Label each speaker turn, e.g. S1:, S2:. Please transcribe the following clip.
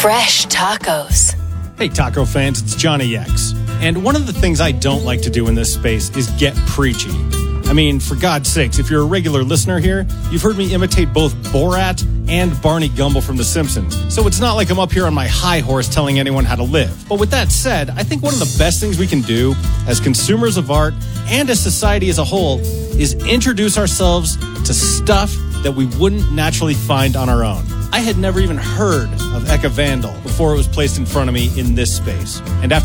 S1: Fresh tacos.
S2: Hey, taco fans, it's Johnny X. And one of the things I don't like to do in this space is get preachy. I mean, for God's sakes, if you're a regular listener here, you've heard me imitate both Borat and Barney Gumble from The Simpsons. So it's not like I'm up here on my high horse telling anyone how to live. But with that said, I think one of the best things we can do as consumers of art and as society as a whole is introduce ourselves to stuff that we wouldn't naturally find on our own. I had never even heard of Eka Vandal before it was placed in front of me in this space. And after